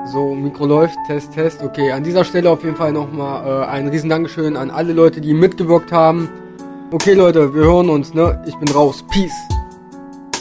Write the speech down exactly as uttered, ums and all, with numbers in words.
So, Mikro läuft, Test, Test. Okay, an dieser Stelle auf jeden Fall nochmal äh, ein riesen Dankeschön an alle Leute, die mitgewirkt haben. Okay, Leute, wir hören uns, ne? Ich bin raus. Peace.